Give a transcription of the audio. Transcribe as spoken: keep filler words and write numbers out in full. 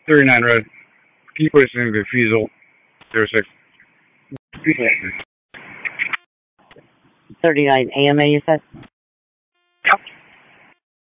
thirty-nine red. Can you put us in refusal? Zero six. thirty-nine A M A, you said?